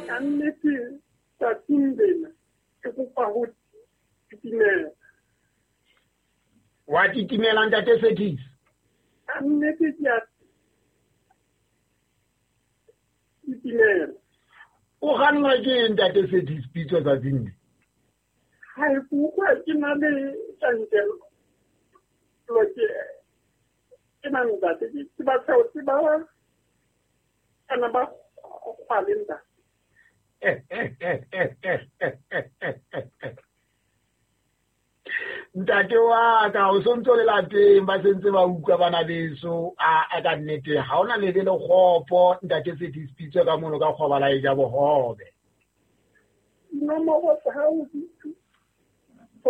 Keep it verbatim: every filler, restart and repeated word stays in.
ka nnete tsatsing lena ke kopa ho titimela. Wa titimela ntate Sethis? Ka nnete ke a titimela. O ganwa ke ntate Sethis pitso tsatsing le? Ha e kutlwa ke na le tjantjello. Lo ke ke nang ntate ke ba tsao ke ba kana ba khwalinda. Ntate wa ka o sontso le lateng ba sentse ba utlwa bana beso a ka nnete ha ona le le khopo ntate Sethis pitso ka mono ka khobala e ja bohobe. No mo go sa ha o